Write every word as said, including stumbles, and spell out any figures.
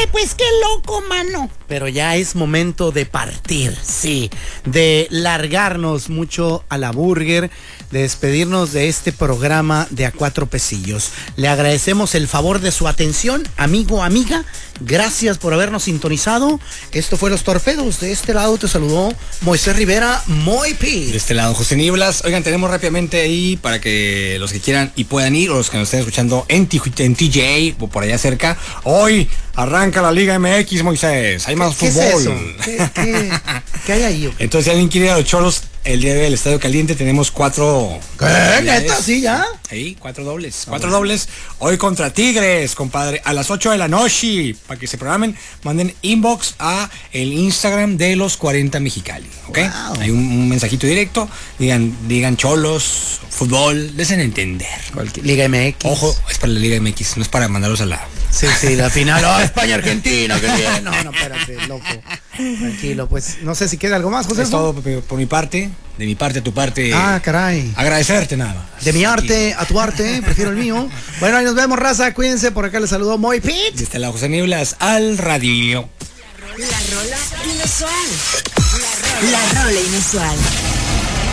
pues qué loco, mano. Pero ya es momento de partir, sí, de largarnos mucho a la burger, de despedirnos de este programa de A Cuatro Pesillos. Le agradecemos el favor de su atención, amigo, amiga. Gracias por habernos sintonizado. Esto fue Los Torpedos. De este lado te saludó Moisés Rivera, Moipi. De este lado, José Niblas. Oigan, tenemos rápidamente ahí para que los que quieran y puedan ir, o los que nos estén escuchando en, T en T J o por allá cerca. Hoy arranca la Liga M X, Moisés. Hay más ¿Qué, fútbol. ¿Qué es eso? ¿Qué, qué, qué hay ahí? Okay? Entonces, si alguien quiere ir a los Cholos el día del Estadio Caliente, tenemos cuatro. ¿Qué? ¿Neta? ¿Sí ya? Ahí, cuatro dobles. Ah, cuatro bueno. dobles. Hoy contra Tigres, compadre. A las ocho de la noche. Para que se programen, manden inbox a el Instagram de los cuarenta Mexicali. ¿Ok? Wow. Hay un, un mensajito directo. Digan, digan Cholos, fútbol. Desen entender. Cualquier, Liga M X. Ojo, es para la Liga M X, no es para mandarlos a la. Sí, sí, la final. Oh, España-Argentina, qué bien. No, no, espérate, loco. Tranquilo, pues no sé si queda algo más, José. Es todo por, por mi parte. De mi parte a tu parte. Ah, caray. Agradecerte nada más. De mi arte a tu arte, prefiero el mío. Bueno, ahí nos vemos, raza. Cuídense. Por acá les saludó Moy Pit. De este lado, José Niblas, al radio. La rola, la rola inusual. La rola, la rola inusual.